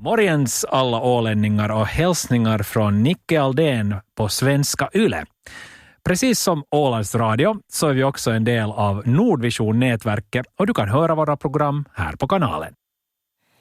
Morgens alla ålänningar och hälsningar från Nicke Aldén på Svenska Yle. Precis som Ålands Radio så är vi också en del av Nordvision-nätverket och du kan höra våra program här på kanalen.